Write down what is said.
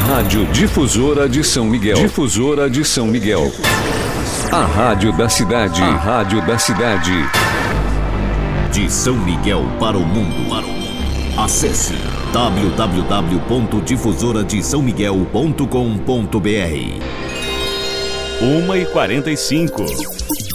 Rádio Difusora de São Miguel. Difusora de São Miguel. A rádio da cidade. A rádio da cidade. De São Miguel para o mundo. Acesse www.difusoradesãomiguel.com.br. 1h45.